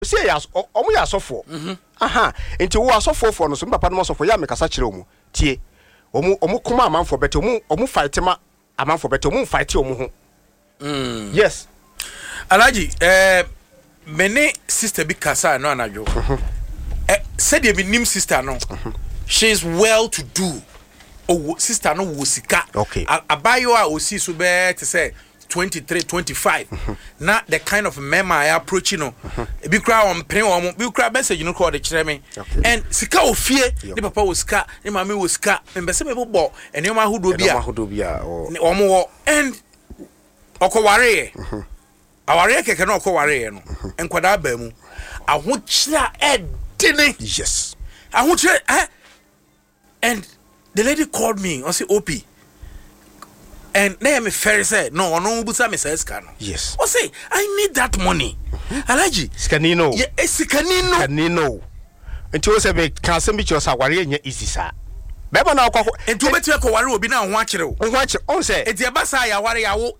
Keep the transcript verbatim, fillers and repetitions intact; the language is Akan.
say ya omo ya asofo mhm aha enti wo asofo fo no so papa no asofo ya mekasa kire omu tie omu omu kuma amanfo bete omu omu fight ma amanfo bete omu fight omu ho mm yes Alaji eh many sister bi kasa no anajo mhm eh said ye bi nim sister no she is well to do oh sister no wo sika okay abayo a osi so be to say twenty-three twenty-five mm-hmm. Now the kind of mema I approach you know mm-hmm. Be cry on pen or be cry message you know call the chireme okay. And sika o fear the papa was sika the mama was sika and be say people bo and your man who do bia who do bia or omo and okoware mhm aware keke no okoware no enkwada ba mu ahochira edine yes ahochira eh and the lady called me I say O P and name me fair said no no busa me says can yes o say I need that money Alaji scanino yeah scanino scanino enti o say be can sem bi cho sa ware nya easy sa beba na akwa enti o beti ko ware obi na ho akire o ho akire on say enti e ba sa ya ware ya wo